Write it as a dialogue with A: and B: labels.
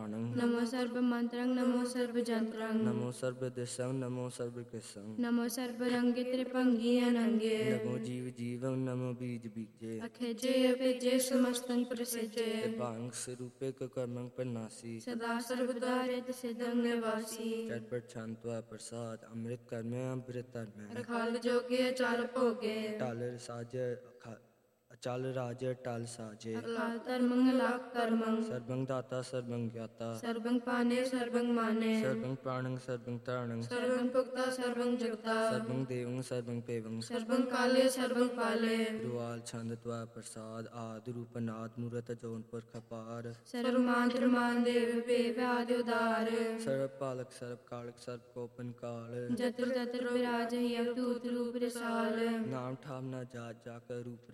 A: प्राणं
B: नमो सर्वमन्त्रं नमो सर्वजन्त्रं
A: नमो सर्वदिशं नमो सर्वकृशं
B: नमो सर्वरंगे त्रिभंगी अनंगे
A: नमो जीव जीवं नमो बीज बीजे
B: अखेजे अपेजे समस्तं प्रसेजे
A: दिव्यांग स्वरूपे कर्मं प्रनासी
B: सदा सर्वदारित सिद्धं निवासी
A: चटपट शांत्वा प्रसाद अमृत कर्मे अमृत में
B: अखाल जोगे अचाल भोगे
A: टाल साज अचाल राज टाल साजे
B: अकाल धर्मं लाख कर्मं
A: सर्वं दाता सर्वं ज्ञाता
B: सर्वं पाने सर्वं माने
A: सर्वं प्राणं सर्वं त्राणं
B: सर्वं भुक्ता सर्वं जुक्ता
A: सर्वं देवं सर्वं पेवं
B: सर्वं काले सर्वं पाले
A: रुआल छंद त्वा प्रसाद आदि रूप नाद मूरत जौनपुर खपार
B: सर्वमात्र मान देव पेव आदि उदार
A: सर्व पालक सर्व कालक सर्व कोपन काल
B: जत्र तत्र विराज अवधूत रूप रसाल
A: नाम ठाम न जात जाकर रूप